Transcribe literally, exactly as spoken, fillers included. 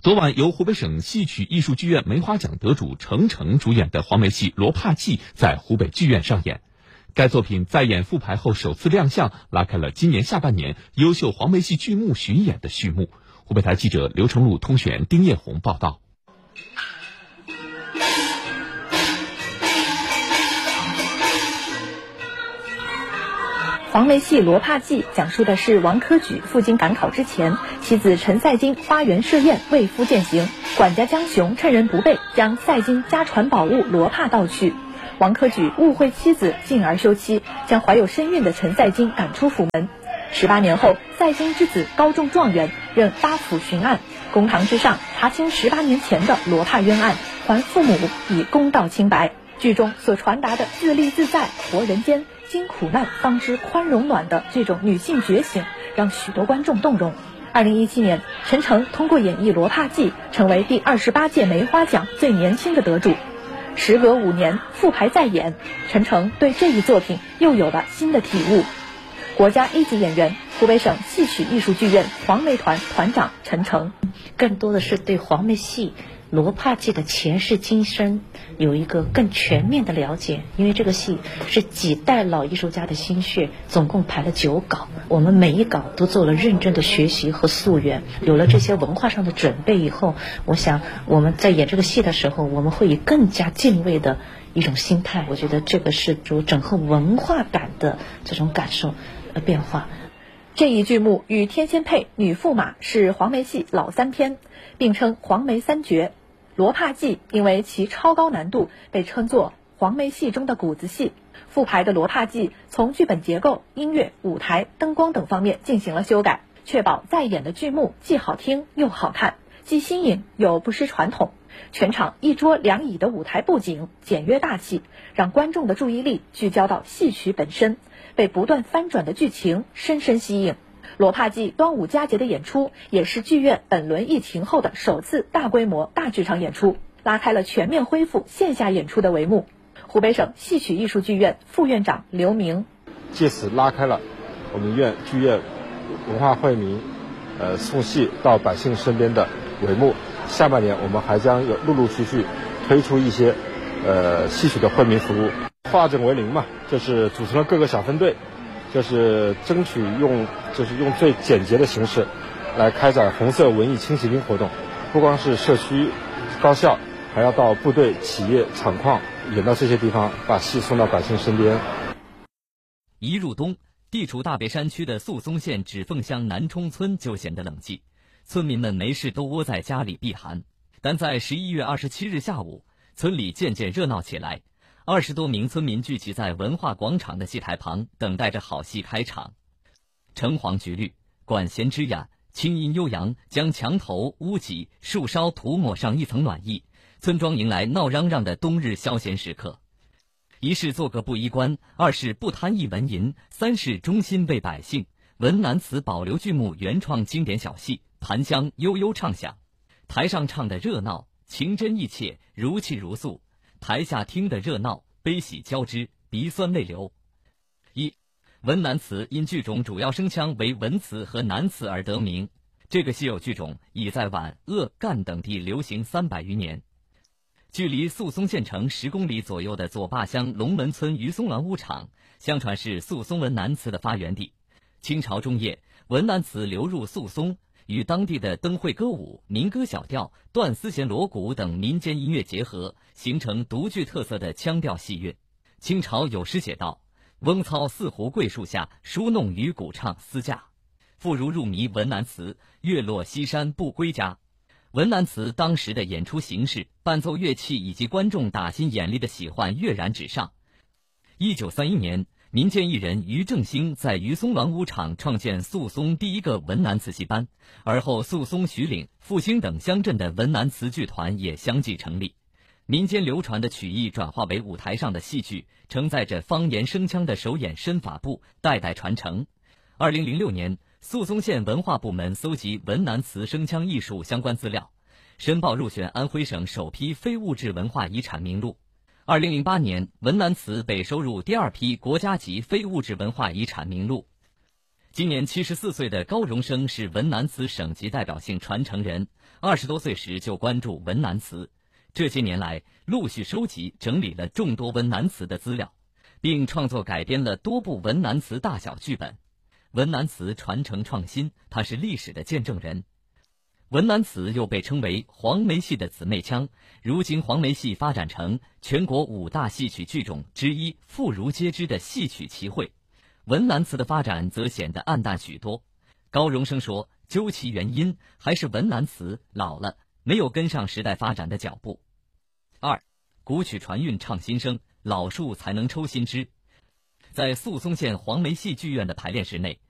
昨晚由湖北省戏曲艺术剧院梅花奖得主程程主演的黄梅戏《罗帕记》在湖北剧院上演。该作品在演复排后首次亮相，拉开了今年下半年优秀黄梅戏剧目巡演的序幕。湖北台记者刘成禄、通讯丁叶红报道。 黄梅戏《罗帕记》讲述的是王科举赴京赶考之前，妻子陈赛金花园设宴为夫饯行，管家江雄趁人不备，将赛金家传宝物罗帕盗去。王科举误会妻子，进而休妻，将怀有身孕的陈赛金赶出府门。十八年后，赛金之子高中状元，任八府巡按，公堂之上查清十八年前的罗帕冤案，还父母以公道清白。剧中所传达的自立自在、活人间、经苦难方知宽容暖的这种女性觉醒，让许多观众动容。二零一七年，陈程通过演绎《罗帕记》，成为第二十八届梅花奖最年轻的得主。时隔五年复排再演，陈程对这一作品又有了新的体悟。国家一级演员，湖北省戏曲艺术剧院黄梅团团长陈程， 更多的是对黄梅戏罗帕记的前世今生有一个更全面的了解，因为这个戏是几代老艺术家的心血，总共排了九稿，我们每一稿都做了认真的学习和溯源，有了这些文化上的准备以后，我想我们在演这个戏的时候，我们会以更加敬畏的一种心态，我觉得这个是主整合文化感的这种感受呃变化。 这一剧目与天仙配、女驸马是黄梅戏老三篇，并称黄梅三绝。罗帕记因为其超高难度，被称作黄梅戏中的谷子戏。复排的罗帕记从剧本结构、音乐、舞台、灯光等方面进行了修改，确保在演的剧目既好听又好看，既新颖又不失传统。全场一桌两椅的舞台布景简约大气，让观众的注意力聚焦到戏曲本身，被不断翻转的剧情深深吸引。罗帕记端午佳节的演出也是剧院本轮疫情后的首次大规模大剧场演出，拉开了全面恢复线下演出的帷幕。湖北省戏曲艺术剧院副院长刘明， 借此拉开了我们院剧院文化惠民呃送戏到百姓身边的帷幕。下半年我们还将有陆陆续续推出一些呃戏曲的惠民服务，化整为零嘛，就是组成了各个小分队，就是争取用就是用最简洁的形式来开展红色文艺轻骑兵活动，不光是社区高校，还要到部队、企业、厂矿，演到这些地方，把戏送到百姓身边。 一入冬，地处大别山区的宿松县指凤乡南冲村就显得冷寂，村民们没事都窝在家里避寒。但在十一月二十七日下午，村里渐渐热闹起来。二十多名村民聚集在文化广场的戏台旁，等待着好戏开场。橙黄橘绿，管弦之雅，清音悠扬，将墙头、屋脊、树梢涂抹上一层暖意。村庄迎来闹嚷嚷的冬日消闲时刻。一是做个布衣官，二是不贪一文银，三是忠心为百姓。文南词保留剧目原创经典小戏，盘香悠悠唱响。台上唱的热闹，情真意切，如泣如诉；台下听的热闹，悲喜交织，鼻酸泪流。一文南词因剧种主要声腔为文词和南词而得名，这个稀有剧种已在皖、鄂、赣等地流行三百余年。距离宿松县城十公里左右的左坝乡龙门村于松峦屋场，相传是宿松文南词的发源地。清朝中叶，文南词流入宿松，与当地的灯会歌舞、民歌小调、断丝弦锣鼓等民间音乐结合，形成独具特色的腔调戏韵。清朝有诗写道：翁操四湖桂树下，书弄渔鼓唱私架。妇孺入迷文南词，月落西山不归家。文南词当时的演出形式、伴奏乐器以及观众打心眼力的喜欢跃然纸上。一九三一年，民间艺人于正兴在于松峦屋场创建宿松第一个文南词戏班，而后宿松、徐岭、复兴等乡镇的文南词剧团也相继成立。民间流传的曲艺转化为舞台上的戏剧，承载着方言声腔的手眼身法步，代代传承。二零零六年，宿松县文化部门搜集文南词声腔艺术相关资料，申报入选安徽省首批非物质文化遗产名录。二零零八年，文南词被收入第二批国家级非物质文化遗产名录。 今年七十四岁的高荣生是文南词省级代表性传承人，二十多岁时就关注文南词，这些年来陆续收集整理了众多文南词的资料，并创作改编了多部文南词大小剧本。文南词传承创新，他是历史的见证人。文南词又被称为黄梅戏的姊妹腔，如今黄梅戏发展成全国五大戏曲剧种之一，妇孺皆知的戏曲齐汇。文南词的发展则显得暗淡许多。高荣生说，究其原因，还是文南词老了，没有跟上时代发展的脚步。二，古曲传韵唱新声，老树才能抽新枝。在宿松县黄梅戏剧院的排练室内，